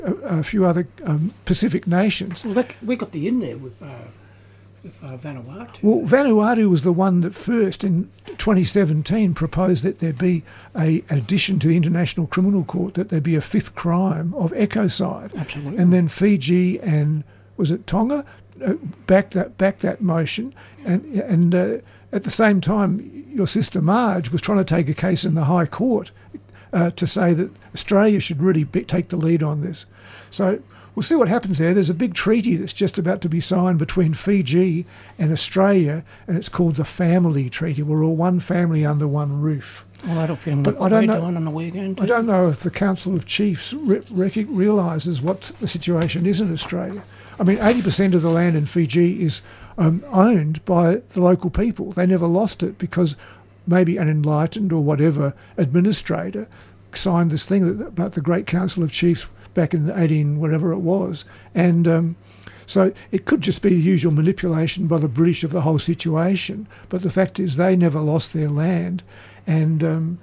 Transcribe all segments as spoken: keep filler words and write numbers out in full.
a, a few other um, Pacific nations. Well, that, we got the in there with, uh, with uh, Vanuatu. Well, Vanuatu was the one that first, in twenty seventeen, proposed that there be a an addition to the International Criminal Court, that there be a fifth crime of ecocide. Absolutely. And then Fiji and, was it Tonga, uh, backed that backed that motion. And, and uh, at the same time, your sister Marge was trying to take a case in the High Court uh, to say that Australia should really be, take the lead on this. So we'll see what happens there. There's a big treaty that's just about to be signed between Fiji and Australia, and it's called the Family Treaty. We're all one family under one roof. Well, that'll fit But what I we're don't know- doing on the weekend. I don't know if the Council of Chiefs re- rec- realises what the situation is in Australia. I mean, eighty percent of the land in Fiji is um, owned by the local people. They never lost it because maybe an enlightened or whatever administrator signed this thing that, about the Great Council of Chiefs back in the eighteen whatever it was. And um, so it could just be the usual manipulation by the British of the whole situation. But the fact is they never lost their land. And um,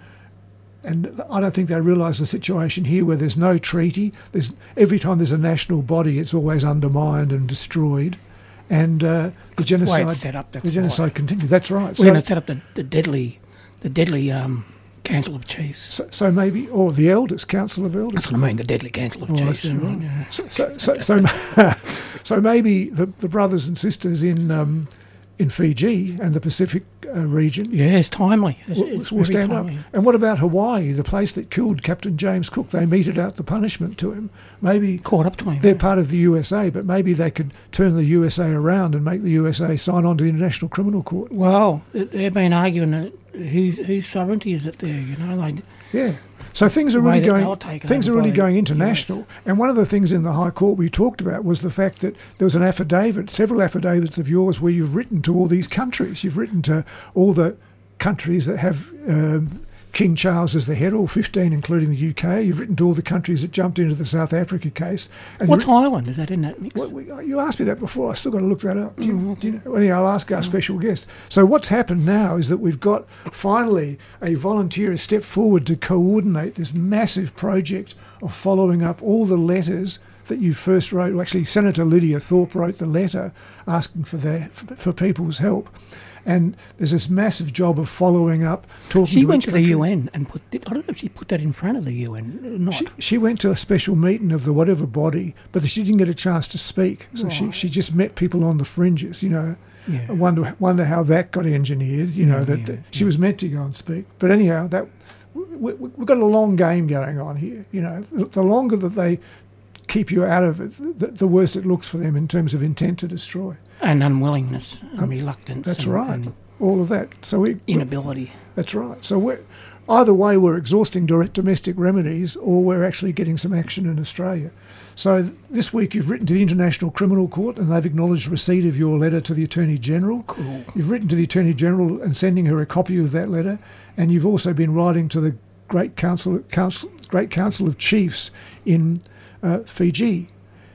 and I don't think they realise the situation here where there's no treaty. There's every time there's a national body, it's always undermined and destroyed. And uh, the That's the way genocide, it's set up, that's the genocide why. continues. That's right. We're So- going to set up the, the deadly, the deadly um, Council of Chiefs. So, so maybe, or the elders, Council of Elders. That's what I mean, the deadly Council of Oh, Chiefs. that's right. Yeah. So, so, so, so, so maybe the, the brothers and sisters in um, in Fiji and the Pacific uh, region Yeah, it's timely. It's, will, it's will very stand timely. up. And what about Hawaii, the place that killed Captain James Cook? They meted out the punishment to him. Maybe Caught up to him. they're part of the U S A, but maybe they could turn the U S A around and make the U S A sign on to the International Criminal Court. Well, they- they've been arguing that whose whose sovereignty is it there? You know, they Yeah. So things are the way really that going. they were taken Things are over really by going the international. U S. And one of the things in the High Court we talked about was the fact that there was an affidavit, several affidavits of yours, where you've written to all these countries. You've written to all the countries that have um, King Charles as the head, all fifteen, including the U K. You've written to all the countries that jumped into the South Africa case. And What you- island is that in that mix? Well, we- you asked me that before. I still got to look that up. Do you, do you know? Well, anyway, I'll ask our special guest. So what's happened now is that we've got finally a volunteer has stepped forward to coordinate this massive project of following up all the letters that you first wrote. Well, actually, Senator Lydia Thorpe wrote the letter asking for their for, for people's help. And there's this massive job of following up, talking She to went each to the country. U N and put. I don't know if she put that in front of the U N or not. She, she went to a special meeting of the whatever body, but she didn't get a chance to speak. So she, Right. she just met people on the fringes, you know. Yeah. I wonder, wonder how that got engineered, you know, Yeah, that yeah, uh, she was meant to go and speak. But anyhow, that we, we, we've got a long game going on here, you know. The, the longer that they keep you out of it, the, the worse it looks for them in terms of intent to destroy. And unwillingness and reluctance. That's and, right. And All of that. So we inability. That's right. So we're, either way, we're exhausting direct domestic remedies, or we're actually getting some action in Australia. So this week you've written to the International Criminal Court, and they've acknowledged receipt of your letter to the Attorney General. Cool. You've written to the Attorney General and sending her a copy of that letter, and you've also been writing to the Great Council, Council, Great Council of Chiefs in uh, Fiji,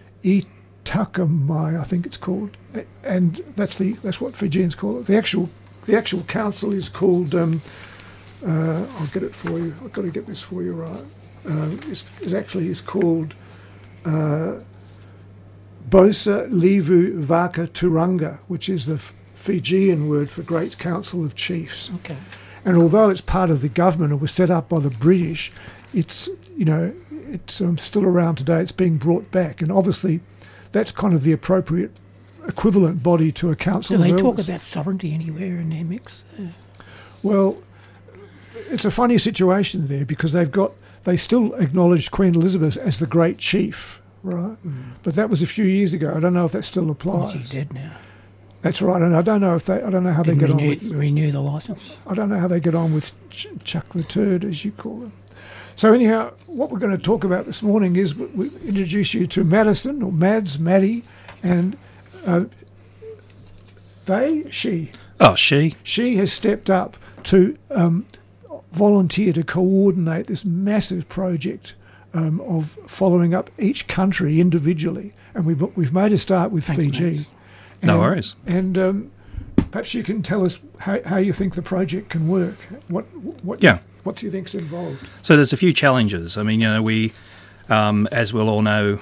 Itakamai, I think it's called, and that's the that's what Fijians call it. The actual the actual council is called. Um, uh, I'll get it for you. I've got to get this for you right. Uh, is is actually is called uh, Bosa Livu Vaka Turanga, which is the Fijian word for Great Council of Chiefs. Okay. And although it's part of the government and was set up by the British, it's you know it's um, still around today. It's being brought back, and obviously that's kind of the appropriate equivalent body to a council. Do they of talk elders. about sovereignty anywhere in their mix? Uh, Well, it's a funny situation there because they've got they still acknowledge Queen Elizabeth as the Great Chief, right? But that was a few years ago. I don't know if that still well, applies. she's dead now. That's right, and I don't know if they. I don't know how Didn't they get renew, on with. renew the licence. I don't know how they get on with Ch- Chuck the Turd, as you call him. So anyhow, what we're going to talk about this morning is we, we introduce you to Madison, or Mads, Maddie, and uh, they, she, Oh, she? she has stepped up to um, volunteer to coordinate this massive project um, of following up each country individually, and we've we've made a start with Thanks, Fiji. Mads. No And- worries. And um, perhaps you can tell us how, how you think the project can work. What what Yeah. what do you think's involved? So there's a few challenges. I mean, you know, we Um, as we'll all know,